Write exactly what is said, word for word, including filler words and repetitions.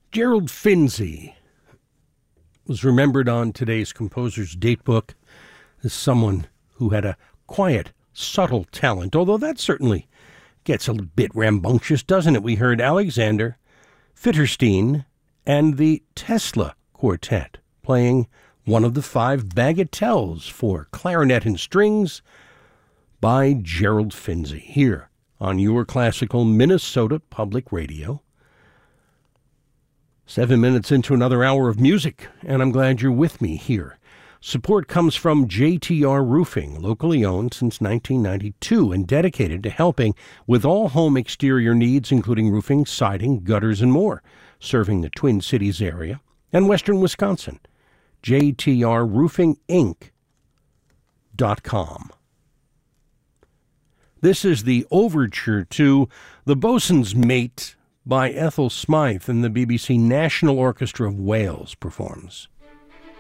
Gerald Finzi was remembered on today's Composer's Datebook as someone who had a quiet, subtle talent, although that certainly gets a bit rambunctious, doesn't it? We heard Alexander Fitterstein and the Tesla Quartet playing one of the five bagatelles for clarinet and strings by Gerald Finzi here on your classical Minnesota Public Radio. Seven minutes into another hour of music, and I'm glad you're with me here. Support comes from J T R Roofing, locally owned since nineteen ninety-two and dedicated to helping with all home exterior needs, including roofing, siding, gutters, and more, serving the Twin Cities area and western Wisconsin. J T R roofing inc dot com. This is the overture to The Bosun's Mate by Ethel Smythe, and the B B C National Orchestra of Wales performs.